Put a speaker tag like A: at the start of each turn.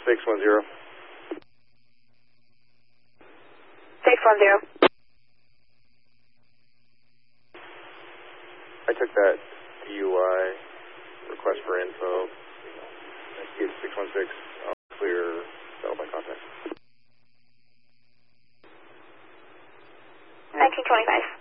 A: 610.
B: 610.
A: I took that DUI request for info. It's 616. I'll clear settle by contact.
B: 1925.